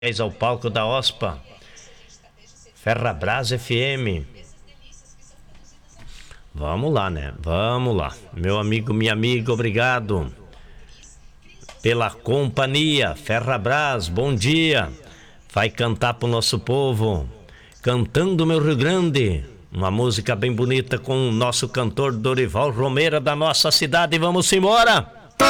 ao palco da OSPA, Ferrabras FM. Vamos lá, né? Vamos lá. Meu amigo, minha amiga, obrigado pela companhia. Ferrabras, bom dia. Vai cantar pro nosso povo, Cantando Meu Rio Grande, uma música bem bonita com o nosso cantor Dorival Romeira da nossa cidade. Vamos embora!